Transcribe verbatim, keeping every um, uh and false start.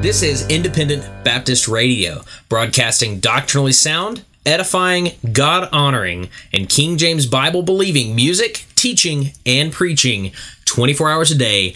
This is Independent Baptist Radio, broadcasting doctrinally sound, edifying, God-honoring, and King James Bible-believing music, teaching, and preaching twenty-four hours a day,